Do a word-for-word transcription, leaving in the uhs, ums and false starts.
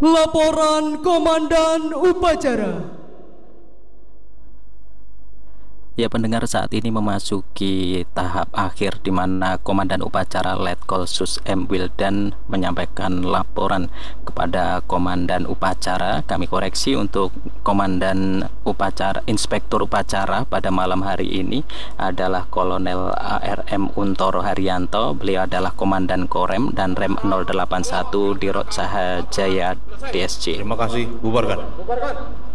Laporan Komandan Upacara. Ya, pendengar, saat ini memasuki tahap akhir di mana Komandan Upacara Letkol Sus M Wildan menyampaikan laporan kepada Komandan Upacara. Kami koreksi untuk Komandan Upacara, Inspektur Upacara pada malam hari ini adalah Kolonel A R M Untoro Haryanto. Beliau adalah Komandan Korem dan Rem nol delapan satu Dirut Sahajaya D S C. Terima kasih, bubarkan. Bubarkan.